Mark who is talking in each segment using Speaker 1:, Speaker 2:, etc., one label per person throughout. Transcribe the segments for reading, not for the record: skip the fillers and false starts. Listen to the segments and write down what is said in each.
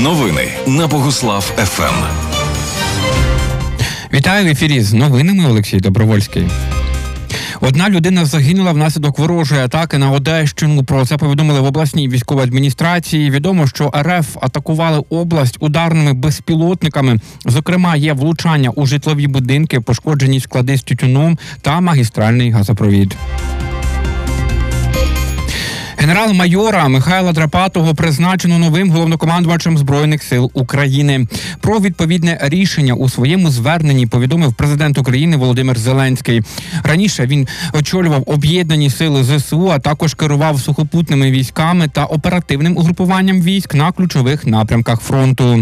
Speaker 1: Новини на Богуслав ФМ.
Speaker 2: Вітаю в ефірі з новинами, Олексій Добровольський. Одна людина загинула внаслідок ворожої атаки на Одещину. Про це повідомили в обласній військовій адміністрації. Відомо, що РФ атакували область ударними безпілотниками. Зокрема, є влучання у житлові будинки, пошкоджені склади з тютюном та магістральний газопровід. Генерал-майора Михайла Драпатого призначено новим головнокомандувачем Збройних сил України. Про відповідне рішення у своєму зверненні повідомив президент України Володимир Зеленський. Раніше він очолював об'єднані сили ЗСУ, а також керував сухопутними військами та оперативним угрупуванням військ на ключових напрямках фронту.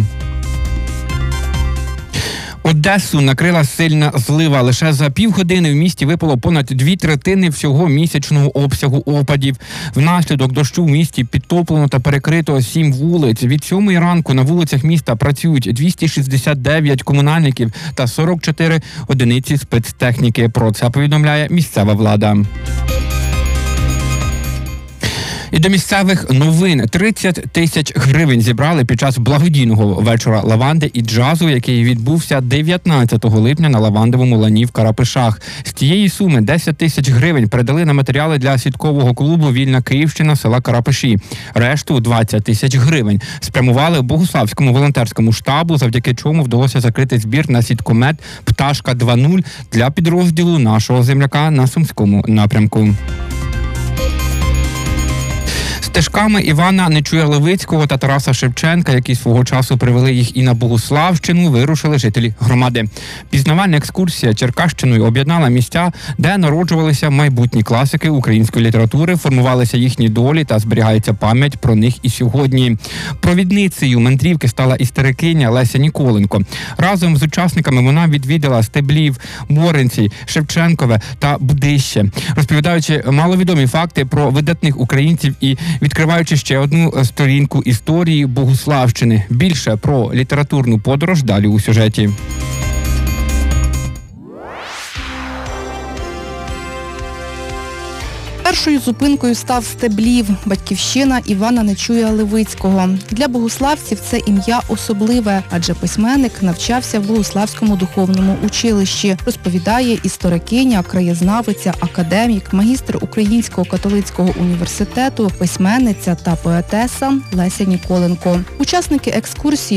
Speaker 2: Одесу накрила сильна злива. Лише за півгодини в місті випало понад 2/3 всього місячного обсягу опадів. Внаслідок дощу в місті підтоплено та перекрито 7 вулиць. Від 7 ранку на вулицях міста працюють 269 комунальників та 44 одиниці спецтехніки. Про це повідомляє місцева влада. І до місцевих новин. 30 тисяч гривень зібрали під час благодійного вечора лаванди і джазу, який відбувся 19 липня на лавандовому лані в Карапишах. З цієї суми 10 тисяч гривень передали на матеріали для сіткового клубу «Вільна Київщина» села Карапиші. Решту 20 тисяч гривень спрямували Богуславському волонтерському штабу, завдяки чому вдалося закрити збір на сіткомет «Пташка 2.0» для підрозділу нашого земляка на Сумському напрямку. Стежками Івана Нечуя-Левицького та Тараса Шевченка, які свого часу привели їх і на Богуславщину, вирушили жителі громади. Пізнавальна екскурсія Черкащиною об'єднала місця, де народжувалися майбутні класики української літератури, формувалися їхні долі та зберігається пам'ять про них і сьогодні. Провідницею мандрівки стала історикиня Леся Ніколенко. Разом з учасниками вона відвідала Стеблів, Моринці, Шевченкове та Будище, розповідаючи маловідомі факти про видатних українців і відкриваючи ще одну сторінку історії Богуславщини. Більше про літературну подорож далі у сюжеті.
Speaker 3: Першою зупинкою став Стеблів, батьківщина Івана Нечуя-Левицького. Для богуславців це ім'я особливе, адже письменник навчався в Богуславському духовному училищі, розповідає історикиня, краєзнавиця, академік, магістр Українського католицького університету, письменниця та поетеса Леся Ніколенко. Учасники екскурсії